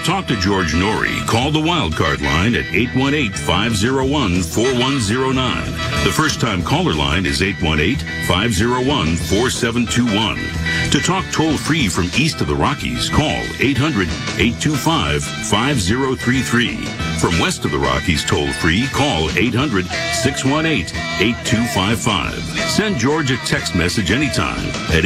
talk to George Norrie, call the Wildcard line at 818-501-4109. The first-time caller line is 818-501-4721. To talk toll-free from east of the Rockies, call 800-825-5033. From west of the Rockies toll-free, call 800-618-8255. Send George a text message anytime at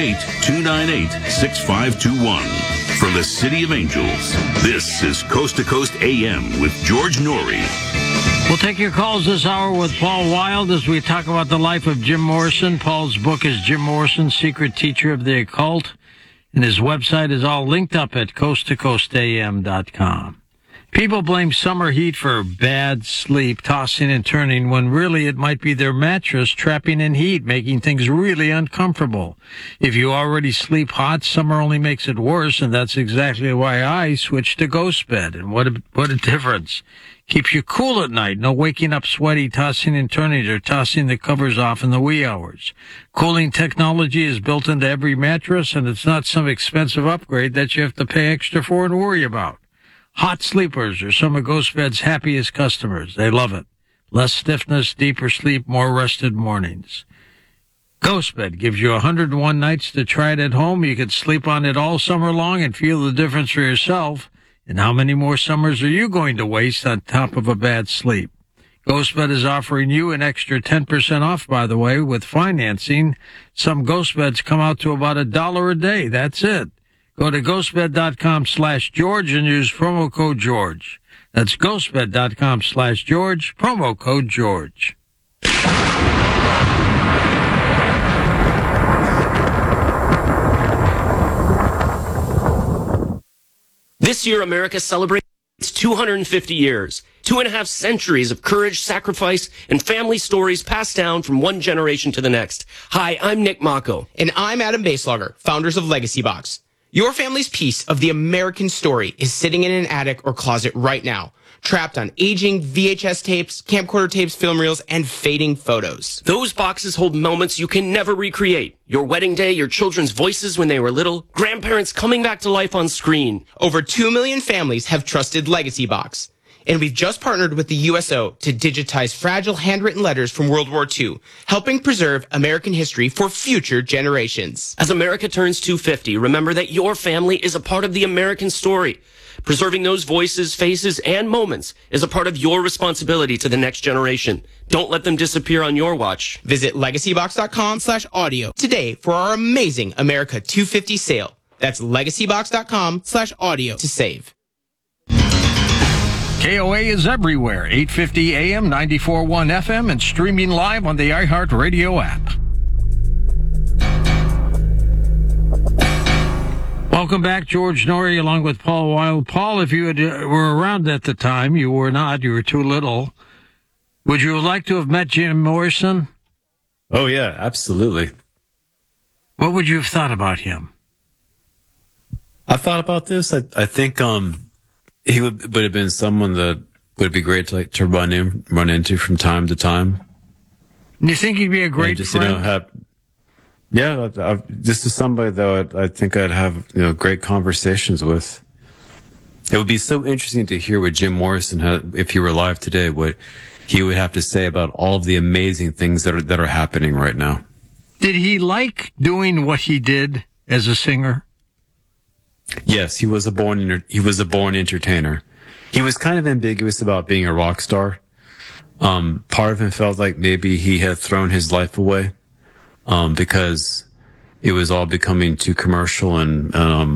818-298-6521. From the City of Angels, this is Coast to Coast AM with George Norrie. We'll take your calls this hour with Paul Wild as we talk about the life of Jim Morrison. Paul's book is Jim Morrison, Secret Teacher of the Occult, and his website is all linked up at coasttocoastam.com. People blame summer heat for bad sleep, tossing and turning, when really it might be their mattress trapping in heat, making things really uncomfortable. If you already sleep hot, summer only makes it worse, and that's exactly why I switched to Ghost Bed. And what a difference. Keeps you cool at night, no waking up sweaty, tossing and turning, or tossing the covers off in the wee hours. Cooling technology is built into every mattress, and it's not some expensive upgrade that you have to pay extra for and worry about. Hot sleepers are some of Ghost Bed's happiest customers. They love it. Less stiffness, deeper sleep, more rested mornings. Ghost Bed gives you 101 nights to try it at home. You can sleep on it all summer long and feel the difference for yourself. And how many more summers are you going to waste on top of a bad sleep? Ghost Bed is offering you an extra 10% off, by the way, with financing. Some Ghost Beds come out to about $1 a day. That's it. Go to ghostbed.com/George and use promo code George. That's ghostbed.com/George, promo code George. This year, America celebrates 250 years, 2.5 centuries of courage, sacrifice, and family stories passed down from one generation to the next. Hi, I'm Nick Mako. And I'm Adam Baselogger, founders of Legacy Box. Your family's piece of the American story is sitting in an attic or closet right now, trapped on aging VHS tapes, camcorder tapes, film reels, and fading photos. Those boxes hold moments you can never recreate. Your wedding day, your children's voices when they were little, grandparents coming back to life on screen. Over 2 million families have trusted Legacy Box. And we've just partnered with the USO to digitize fragile handwritten letters from World War II, helping preserve American history for future generations. As America turns 250, remember that your family is a part of the American story. Preserving those voices, faces, and moments is a part of your responsibility to the next generation. Don't let them disappear on your watch. Visit legacybox.com/audio today for our amazing America 250 sale. That's legacybox.com/audio to save. KOA is everywhere, 850 AM, 94.1 FM, and streaming live on the iHeartRadio app. Welcome back, George Norrie, along with Paul Wild. Paul, if you were around at the time, you were not, you were too little. Would you like to have met Jim Morrison? Oh, yeah, absolutely. What would you have thought about him? I thought about this. I think he would have been someone that would be great to run into from time to time. Do you think he'd be a great friend? This is somebody that I think I'd have great conversations with. It would be so interesting to hear what Jim Morrison had, if he were alive today, what he would have to say about all of the amazing things that are happening right now. Did he like doing what he did as a singer? Yes, he was a born entertainer. He was kind of ambiguous about being a rock star. Part of him felt like maybe he had thrown his life away, because it was all becoming too commercial and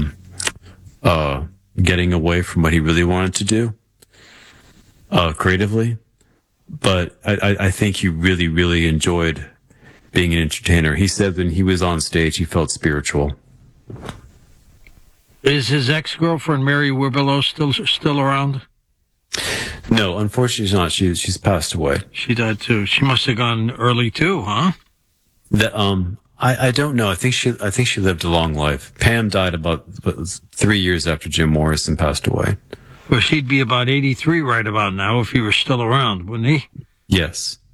getting away from what he really wanted to do creatively. But I think he really, really enjoyed being an entertainer. He said when he was on stage, he felt spiritual. Is his ex-girlfriend, Mary Wibelow, still around? No, unfortunately she's not. She's passed away. She died too. She must have gone early too, huh? I don't know. I think she lived a long life. Pam died about 3 years after Jim Morrison passed away. Well, she'd be about 83 right about now if he were still around, wouldn't he? Yes.